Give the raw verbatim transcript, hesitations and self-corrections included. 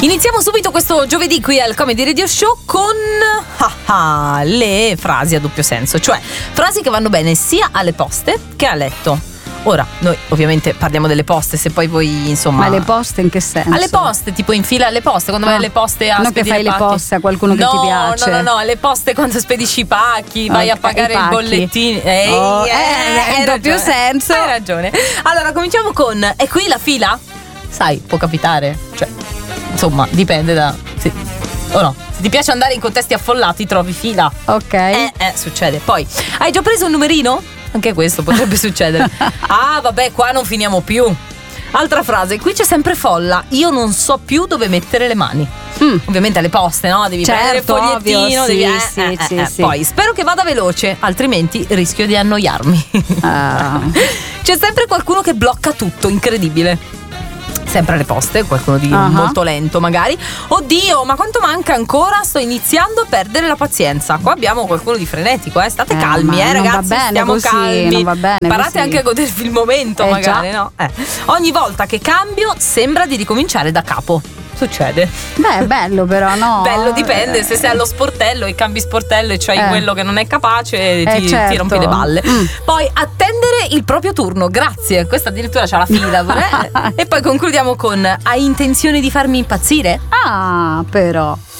Iniziamo subito questo giovedì qui al Comedy Radio Show con ah, ah, le frasi a doppio senso, cioè frasi che vanno bene sia alle poste che a letto. Ora, noi ovviamente parliamo delle poste, se poi voi insomma... Ma le poste in che senso? Alle poste, tipo in fila alle poste, quando ah, vai alle poste a non spedire che fai pacchi. Le poste a qualcuno che no, ti piace. No, no, no, alle poste quando spedisci i pacchi, vai okay, a pagare i, i bollettini. Ehi, oh, eh, eh, hai doppio senso. Hai ragione. Allora, cominciamo con, è qui la fila? Sai, può capitare, cioè, insomma, dipende da... Sì. O no, se ti piace andare in contesti affollati trovi fila. Ok. Eh, eh, succede. Poi, hai già preso un numerino? Anche questo potrebbe succedere. Ah, vabbè, qua non finiamo più. Altra frase, qui c'è sempre folla, io non so più dove mettere le mani. Mm. Ovviamente alle poste, no? Devi certo, prendere il fogliettino, ovvio, devi... sì, eh, sì, eh, sì, eh, sì. Poi, spero che vada veloce, altrimenti rischio di annoiarmi. Ah. C'è sempre qualcuno che blocca tutto, incredibile. Sempre alle poste, qualcuno di uh-huh. molto lento magari. Oddio, ma quanto manca ancora? Sto iniziando a perdere la pazienza. Qua abbiamo qualcuno di frenetico, eh. State eh, calmi, eh, ragazzi. Va bene stiamo così, calmi. Non va bene Imparate così. anche a godervi il momento, eh, magari, già. no? Eh. Ogni volta che cambio sembra di ricominciare da capo. Succede. Beh, è bello però, no? Bello, dipende. Se sei allo sportello e cambi sportello e c'hai eh. quello che non è capace, eh, ti, certo. ti rompi le balle. Mm. Poi attendere il proprio turno. Grazie. Questa addirittura c'ha la fila. eh? E poi concludiamo con: hai intenzione di farmi impazzire? Ah, però